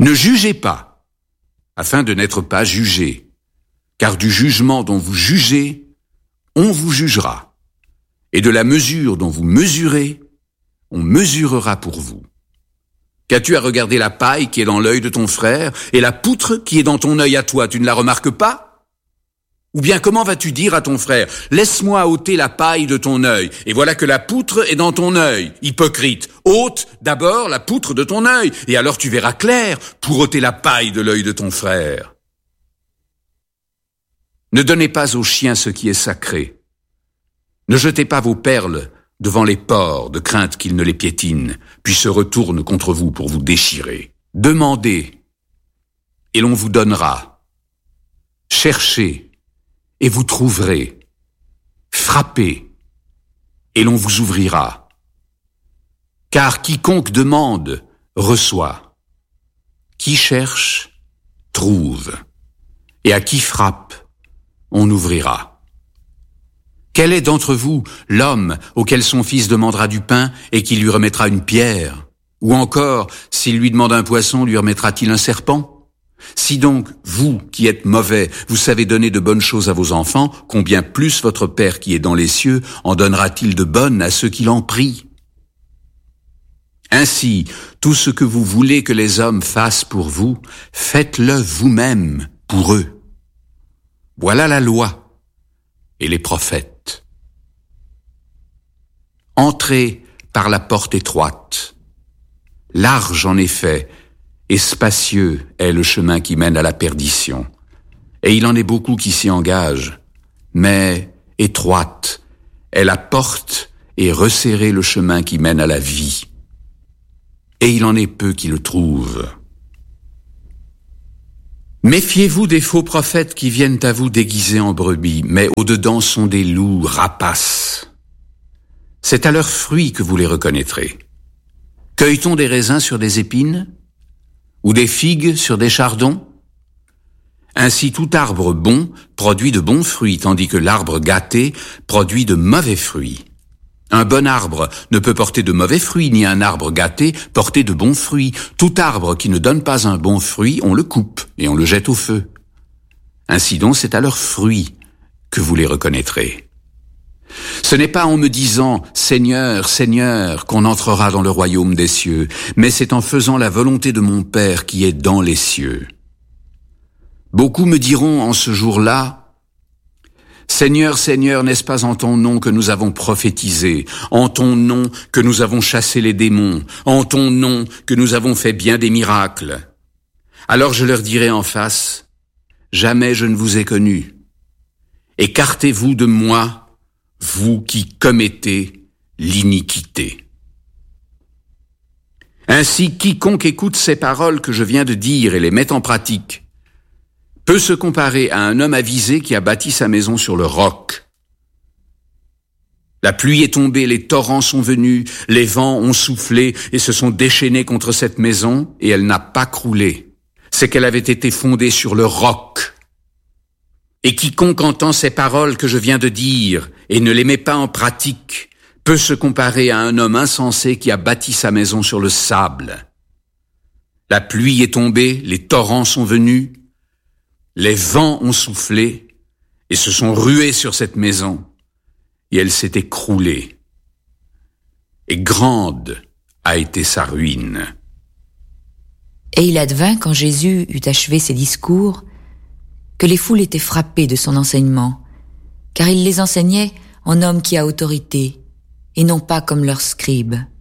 Ne jugez pas, afin de n'être pas jugés, car du jugement dont vous jugez, on vous jugera, et de la mesure dont vous mesurez, on mesurera pour vous. Qu'as-tu à regarder la paille qui est dans l'œil de ton frère, et la poutre qui est dans ton œil à toi, tu ne la remarques pas? Ou bien comment vas-tu dire à ton frère, laisse-moi ôter la paille de ton œil, et voilà que la poutre est dans ton œil, hypocrite. Ôte d'abord la poutre de ton œil, et alors tu verras clair pour ôter la paille de l'œil de ton frère. Ne donnez pas aux chiens ce qui est sacré. Ne jetez pas vos perles devant les porcs, de crainte qu'ils ne les piétinent, puis se retournent contre vous pour vous déchirer. Demandez, et l'on vous donnera. Cherchez, et vous trouverez. Frappez, et l'on vous ouvrira. Car quiconque demande, reçoit. Qui cherche, trouve. Et à qui frappe, on ouvrira. Quel est d'entre vous l'homme auquel son fils demandera du pain et qui lui remettra une pierre? Ou encore, s'il lui demande un poisson, lui remettra-t-il un serpent? Si donc, vous, qui êtes mauvais, vous savez donner de bonnes choses à vos enfants, combien plus votre Père qui est dans les cieux en donnera-t-il de bonnes à ceux qui l'en prient? Ainsi, tout ce que vous voulez que les hommes fassent pour vous, faites-le vous-même pour eux. Voilà la loi et les prophètes. Entrez par la porte étroite. Large en effet, et spacieux est le chemin qui mène à la perdition. Et il en est beaucoup qui s'y engagent. Mais étroite est la porte et resserré le chemin qui mène à la vie. Et il en est peu qui le trouvent. Méfiez-vous des faux prophètes qui viennent à vous déguisés en brebis, mais au-dedans sont des loups rapaces. C'est à leurs fruits que vous les reconnaîtrez. Cueille-t-on des raisins sur des épines? Ou des figues sur des chardons? Ainsi tout arbre bon produit de bons fruits, tandis que l'arbre gâté produit de mauvais fruits. Un bon arbre ne peut porter de mauvais fruits, ni un arbre gâté porter de bons fruits. Tout arbre qui ne donne pas un bon fruit, on le coupe et on le jette au feu. Ainsi donc, c'est à leurs fruits que vous les reconnaîtrez. Ce n'est pas en me disant « Seigneur, Seigneur » qu'on entrera dans le royaume des cieux, mais c'est en faisant la volonté de mon Père qui est dans les cieux. Beaucoup me diront en ce jour-là « Seigneur, Seigneur, n'est-ce pas en ton nom que nous avons prophétisé, en ton nom que nous avons chassé les démons, en ton nom que nous avons fait bien des miracles ?» Alors je leur dirai en face « Jamais je ne vous ai connus. Écartez-vous de moi, vous qui commettez l'iniquité. » Ainsi, quiconque écoute ces paroles que je viens de dire et les met en pratique peut se comparer à un homme avisé qui a bâti sa maison sur le roc. La pluie est tombée, les torrents sont venus, les vents ont soufflé et se sont déchaînés contre cette maison, et elle n'a pas croulé. C'est qu'elle avait été fondée sur le roc. Et quiconque entend ces paroles que je viens de dire et ne les met pas en pratique peut se comparer à un homme insensé qui a bâti sa maison sur le sable. La pluie est tombée, les torrents sont venus, les vents ont soufflé et se sont rués sur cette maison, et elle s'est écroulée. Et grande a été sa ruine. Et il advint, quand Jésus eut achevé ses discours, que les foules étaient frappées de son enseignement, car il les enseignait en homme qui a autorité, et non pas comme leurs scribes.